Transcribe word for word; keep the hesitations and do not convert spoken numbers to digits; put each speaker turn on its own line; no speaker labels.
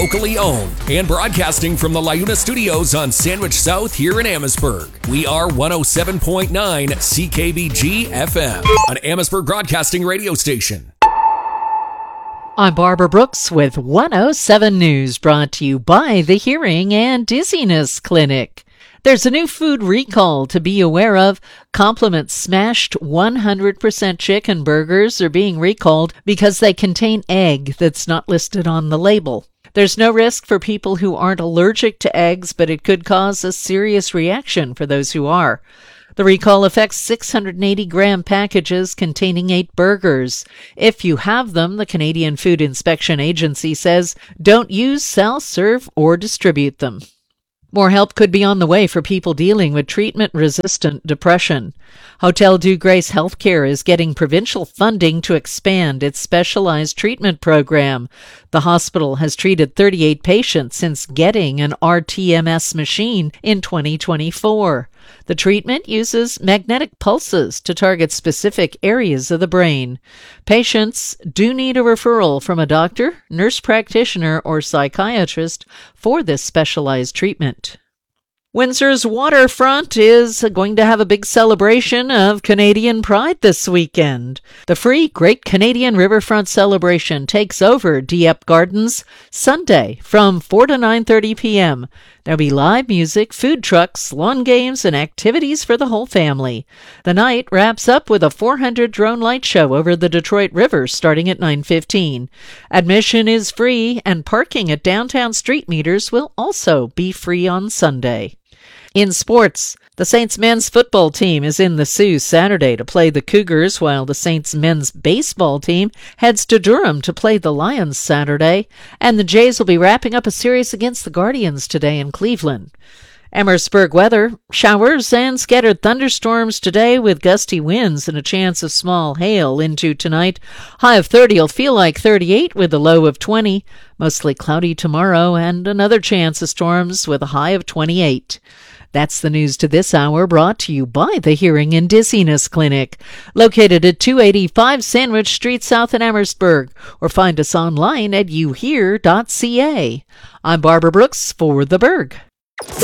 locally owned and broadcasting from the LiUNA Studios on Sandwich South here in Amherstburg. We are one oh seven point nine C K B G F M, an Amherstburg broadcasting radio station.
I'm Barbara Brooks with one oh seven News, brought to you by the Hearing and Dizziness Clinic. There's a new food recall to be aware of. Compliment smashed one hundred percent chicken burgers are being recalled because they contain egg that's not listed on the label. There's no risk for people who aren't allergic to eggs, but it could cause a serious reaction for those who are. The recall affects six hundred eighty gram packages containing eight burgers. If you have them, the Canadian Food Inspection Agency says, don't use, sell, serve, or distribute them. More help could be on the way for people dealing with treatment-resistant depression. Hotel Dieu Grace Healthcare is getting provincial funding to expand its specialized treatment program. The hospital has treated thirty-eight patients since getting an R T M S machine in twenty twenty-four. The treatment uses magnetic pulses to target specific areas of the brain. Patients do need a referral from a doctor, nurse practitioner, or psychiatrist for this specialized treatment. Windsor's waterfront is going to have a big celebration of Canadian Pride this weekend. The free Great Canadian Riverfront Celebration takes over Dieppe Gardens Sunday from four to nine thirty p.m. There'll be live music, food trucks, lawn games, and activities for the whole family. The night wraps up with a four hundred drone light show over the Detroit River starting at nine fifteen. Admission is free, and parking at downtown street meters will also be free on Sunday. In sports, the Saints men's football team is in the Sioux Saturday to play the Cougars, while the Saints men's baseball team heads to Durham to play the Lions Saturday, and the Jays will be wrapping up a series against the Guardians today in Cleveland. Amherstburg weather, showers and scattered thunderstorms today with gusty winds and a chance of small hail into tonight. High of thirty will feel like thirty-eight with a low of twenty. Mostly cloudy tomorrow and another chance of storms with a high of twenty-eight. That's the news to this hour, brought to you by the Hearing and Dizziness Clinic, located at two eighty-five Sandwich Street South in Amherstburg, or find us online at you hear dot c a. I'm Barbara Brooks for The Berg.